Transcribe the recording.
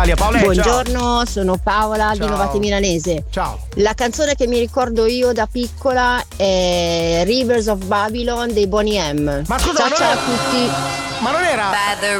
Italia. Paola, Buongiorno, sono Paola di Novate Milanese. Ciao. La canzone che mi ricordo io da piccola è Rivers of Babylon dei Boney M. Ma scusa, ciao a tutti. Ma non era